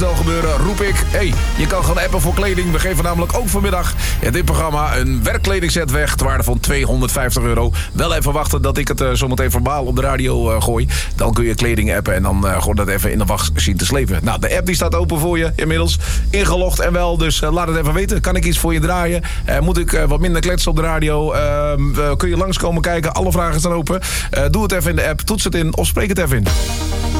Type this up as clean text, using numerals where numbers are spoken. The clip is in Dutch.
snel gebeuren, roep ik. Je kan gaan appen voor kleding. We geven namelijk ook vanmiddag in dit programma een werkkledingset weg ter waarde van €250. Wel even wachten dat ik het zometeen verbaal op de radio gooi. Dan kun je kleding appen en dan gewoon dat even in de wacht zien te slepen. Nou, de app die staat open voor je inmiddels. Ingelogd en wel, dus laat het even weten. Kan ik iets voor je draaien? Moet ik wat minder kletsen op de radio? Kun je langskomen kijken? Alle vragen staan open. Doe het even in de app, toets het in of spreek het even in.